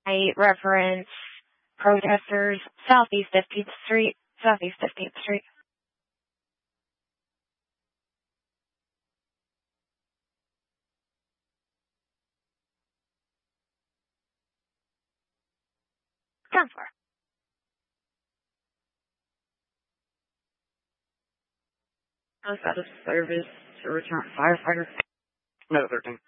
I reference protesters, Southeast 15th Street, Southeast 15th Street. Ground floor. I was out of service to return firefighter. No, 13.